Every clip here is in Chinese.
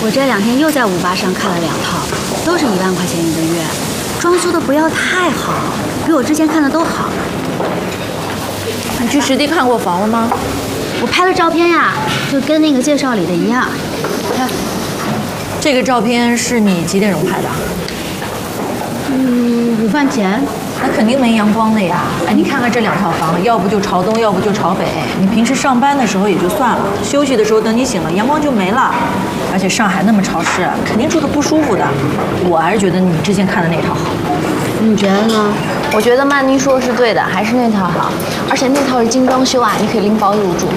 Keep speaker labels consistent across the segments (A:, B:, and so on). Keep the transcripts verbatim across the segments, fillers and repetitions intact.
A: 我这两天又在五八上看了两套，都是一万块钱一个月，装修的不要太好，比我之前看的都好。
B: 你去实地看过房了吗？
A: 我拍了照片呀，就跟那个介绍里的一样。
B: 看，这个照片是你几点钟拍的？
A: 嗯，午饭前。
B: 那肯定没阳光的呀！哎，你看看这两套房，要不就朝东，要不就朝北。你平时上班的时候也就算了，休息的时候等你醒了，阳光就没了。而且上海那么潮湿，肯定住得不舒服的。我还是觉得你之前看的那套好。
A: 你觉得呢？
C: 我觉得曼妮说的是对的，还是那套好。而且那套是精装修啊，你可以拎包入住。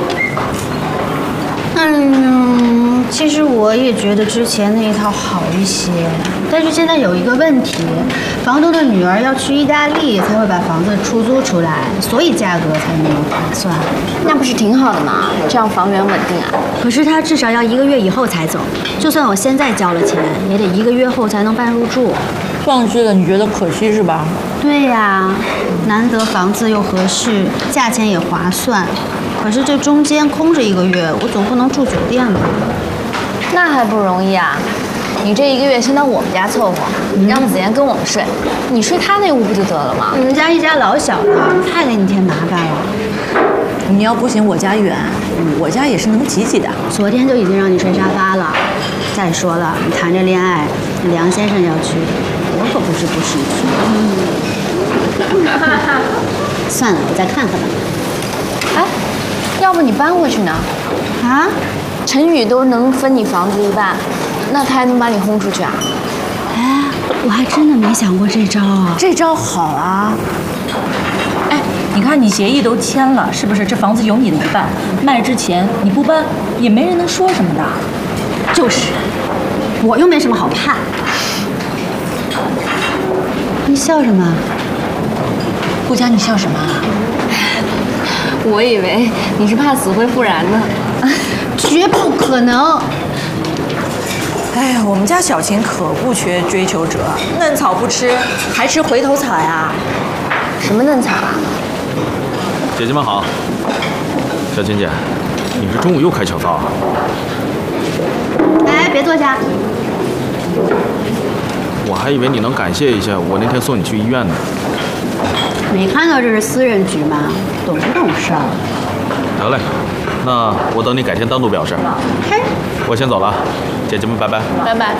A: 嗯，其实我也觉得之前那一套好一些，但是现在有一个问题，房东的女儿要去意大利才会把房子出租出来，所以价格才那么划算。
C: 那不是挺好的吗？这样房源稳定啊。
A: 可是她至少要一个月以后才走，就算我现在交了钱，也得一个月后才能办入住。
B: 放弃了，你觉得可惜是吧？
A: 对呀，难得房子又合适，价钱也划算。可是这中间空着一个月，我总不能住酒店吧？
C: 那还不容易啊！你这一个月先到我们家凑合，嗯、让子妍跟我们睡，你睡她那屋不就得了吗？
A: 你们家一家老小的，太给你添麻烦了。
B: 你要不嫌我家远，我家也是能挤挤的。
A: 昨天就已经让你睡沙发了。再说了，你谈着恋爱，梁先生要去，我可不是不识趣。嗯、算了，我再看看吧。
C: 哎，要不你搬回去呢？
A: 啊？
C: 陈宇都能分你房子一半，那他还能把你轰出去啊？
A: 哎，我还真的没想过这招啊！
B: 这招好啊！哎，你看你协议都签了，是不是？这房子有你的一半，卖之前你不搬，也没人能说什么的。
A: 就是，我又没什么好怕。你笑什么？
B: 顾佳，你笑什么啊？
C: 我以为你是怕死灰复燃呢。
A: 绝不可能！
B: 哎呀，我们家小琴可不缺追求者，嫩草不吃，还吃回头草呀？
C: 什么嫩草啊？
D: 姐姐们好，小琴姐，你是中午又开小灶啊？
A: 哎，别坐下。
D: 我还以为你能感谢一下我那天送你去医院呢。
A: 没看到这是私人局吗？懂不懂事儿？
D: 得嘞，那我等你改天单独表示。
A: 嘿，
D: 我先走了，姐姐们拜拜。
C: 拜拜。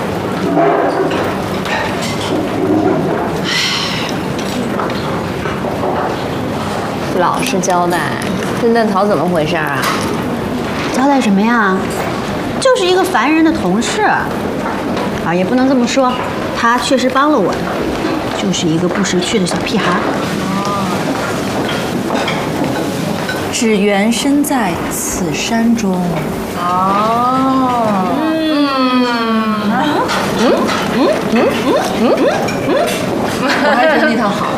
C: 老实交代，这嫩草怎么回事啊？
A: 交代什么呀？就是一个烦人的同事。啊，也不能这么说，他确实帮了我，就是一个不识趣的小屁孩。
B: 只缘身在此山中。哦。嗯嗯嗯嗯嗯嗯嗯，我还觉得那套好。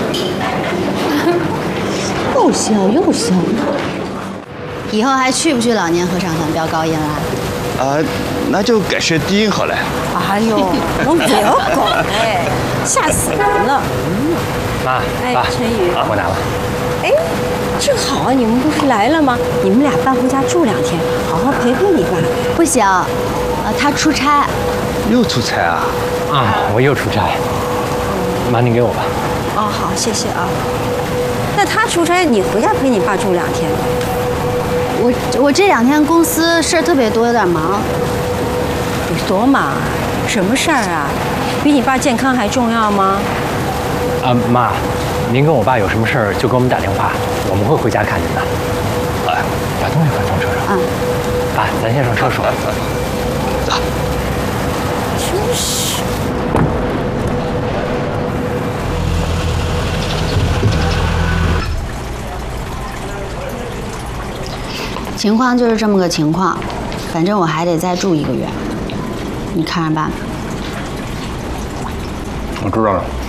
A: 又笑又笑。以后还去不去老年合唱团飙高音啦？
E: 啊，那就改学低音好了。
F: 哎呦，侬不要搞哎，吓死人了。
G: 妈，
F: 哎，
G: 爸，
F: 陈宇，
G: 啊，我拿了。
F: 哎，正好啊，你们不是来了吗？你们俩搬回家住两天，好好陪陪你爸。
A: 不行，呃，他出差。
E: 又出差啊？
G: 啊，我又出差。妈，您给我吧。
F: 哦，好，谢谢啊。那他出差，你回家陪你爸住两天。
A: 我我这两天公司事儿特别多，有点忙。
F: 你多忙？什么事儿啊？比你爸健康还重要吗？
G: 啊，妈，您跟我爸有什么事儿就给我们打电话，我们会回家看您的。哎，把东西快从车上。
A: 嗯。
G: 爸，咱先上车说。
E: 走。
F: 真是。
A: 情况就是这么个情况，反正我还得再住一个月，你看着办。
E: 我知道了。